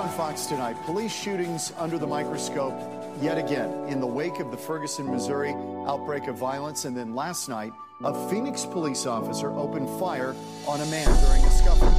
on Fox tonight. Police shootings under the microscope yet again in the wake of the Ferguson, Missouri outbreak of violence. And then last night, a Phoenix police officer opened fire on a man during a scuffle.